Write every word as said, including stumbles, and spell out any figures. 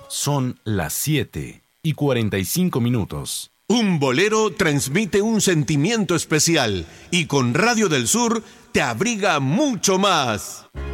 Son las siete y cuarenta y cinco minutos. Un bolero transmite un sentimiento especial y con Radio del Sur te abriga mucho más.